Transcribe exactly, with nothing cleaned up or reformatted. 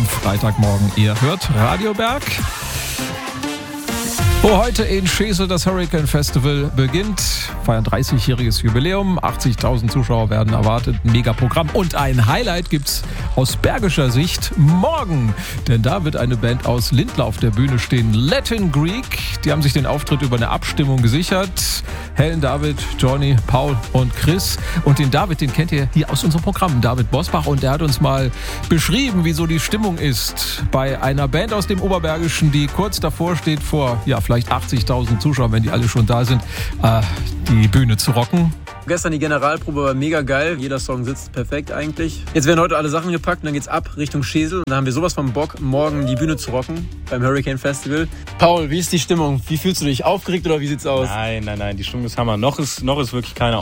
Freitagmorgen. Ihr hört Radio Berg, wo heute in Schesel das Hurricane Festival beginnt. Feiern dreißigjähriges Jubiläum, achtzigtausend Zuschauer werden erwartet, Megaprogramm. Und ein Highlight gibt's aus bergischer Sicht morgen. Denn da wird eine Band aus Lindlar auf der Bühne stehen, Latin Greek. Die haben sich den Auftritt über eine Abstimmung gesichert. Helen, David, Johnny, Paul und Chris. Und den David, den kennt ihr hier aus unserem Programm, David Bosbach. Und der hat uns mal beschrieben, wie so die Stimmung ist bei einer Band aus dem Oberbergischen, die kurz davor steht, vor ja vielleicht achtzigtausend Zuschauern, wenn die alle schon da sind, äh, die Bühne zu rocken. Gestern die Generalprobe war mega geil. Jeder Song sitzt perfekt eigentlich. Jetzt werden heute alle Sachen gepackt und dann geht's ab Richtung Schesel. Und dann haben wir sowas von Bock, morgen die Bühne zu rocken beim Hurricane Festival. Paul, wie ist die Stimmung? Wie fühlst du dich? Aufgeregt oder wie sieht's aus? Nein, nein, nein, die Stimmung ist Hammer. Noch ist, noch ist wirklich keiner